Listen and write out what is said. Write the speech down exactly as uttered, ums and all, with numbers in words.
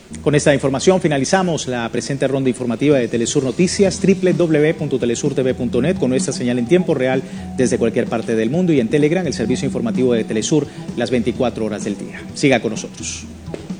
Con esta información finalizamos la presente ronda informativa de Telesur Noticias, doble u doble u doble u punto telesur t v punto net, con nuestra señal en tiempo real desde cualquier parte del mundo, y en Telegram, el servicio informativo de Telesur, las veinticuatro horas del día. Siga con nosotros.